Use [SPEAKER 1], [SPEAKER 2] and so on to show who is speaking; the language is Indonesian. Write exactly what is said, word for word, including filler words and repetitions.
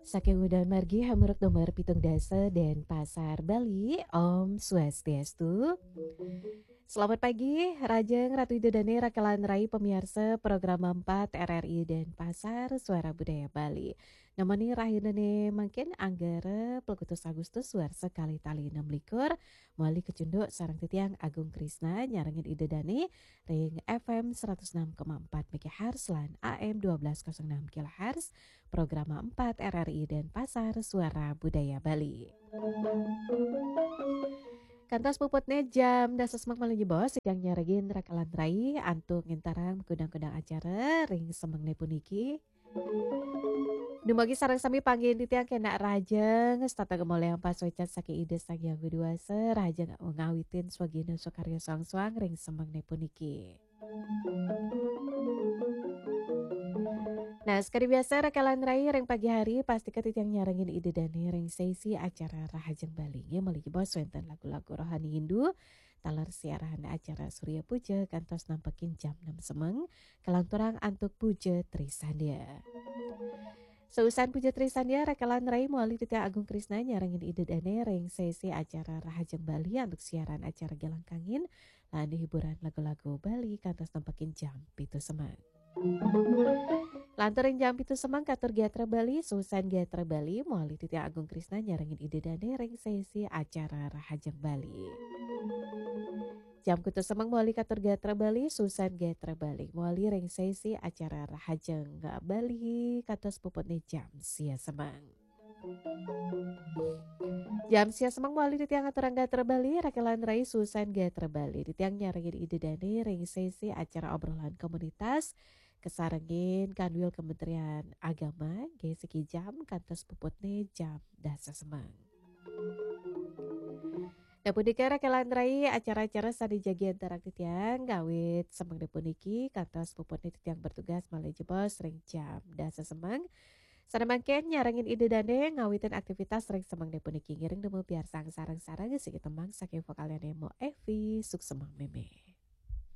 [SPEAKER 1] Saking udan margi hamuruk nomor pitung dasa dan pasar Bali, Om Swastiastu. Selamat pagi, Rajeng Ratu Idodane Rakalan Rai pemirsa program empat R R I dan Pasar Suara Budaya Bali. Namanya rahindane makin anggara pelkutus Agustus suar sekali tali enam likur. Muali kecunduk sarang titiang Agung Krisna nyarangin Idodane ring F M seratus enam koma empat MHz lan A M dua belas nol enam kHz. Program empat R R I dan Pasar Suara Budaya Bali. Kantos puputnya jam dasa semak malam bos yang nyaragin rakalan rai antuk ngintarang kudang-kudang acara ring semeng puniki. Dumagi sarang sami panggil titiang kena rajeng stata gemole yang pas wecat saki ide sang yang kedua se rajeng ngawitin swagina sokaryo soang-soang ring semeng puniki. Nah, sekali biasa rakalan rai ring pagi hari pasti ketitiang nyarangin ide dan ring sesi acara Rahajeng Bali nya maliki bos wenten lagu-lagu rohani Hindu talar siaran acara Surya Puja kantos nampekin jam enam semeng kelanturang antuk puja Trisandia. Seusan puja Trisandia rakalan rai muali titiang Agung Krisna nyarangin ide dan ring sesi acara Rahajeng Bali untuk siaran acara Gelang Kangin lan hiburan lagu-lagu Bali kantos nampekin jam pitu semang. Lantaran jam itu semang katur Geatra Bali, Susan Geatra Bali, muali titiang Agung Krisna nyarangin ide dan ring sesi acara Rahajeng Bali. Jam kutu semang muali katur Geatra Bali, Susan Geatra Bali, muali ring sesi acara Rahajeng Bali, katos puputnya jam sia semang. Jam sia semang muali titiang aturang Geatra Bali, rakalan rai Susan Geatra Bali, titiang nyarangin ide dan ring sesi acara obrolan komunitas, kesarengin kanwil Kementerian Agama ge seki jam kantos puputne jam dasa semang. Dapudika rakalan rai acara-acara sadi jagi antara titiang gawit semang depuniki kantos puputne titiang bertugas malai jebos ring jam dasa semang. Sanamangken nyarangin ide dane ngawitin aktivitas ring semang depuniki ngiring demu biar sang sarang-sarang seki temang saking vokalnya Nemo Evi suk semang meme.